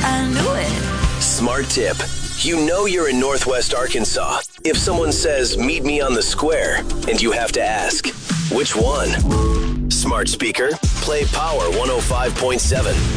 I knew it. Smart tip. You know you're in Northwest Arkansas if someone says, meet me on the square, and you have to ask, which one? Smart speaker, play Power 105.7.